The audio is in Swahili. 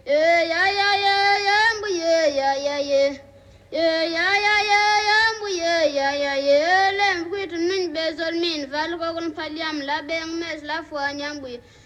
ya ya ya ya mbu ya ya ya ya ya ya mbu ya lem kwitu nun bezol min val ko kon paliam la beng mes la fo nyambu